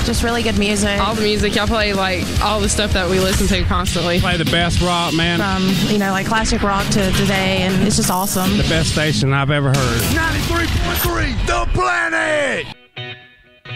Just really good music. All the music. Y'all play, like, all the stuff that we listen to constantly. Play the best rock, man. From, like classic rock to today, and it's just awesome. The best station I've ever heard. 93.3, The Planet!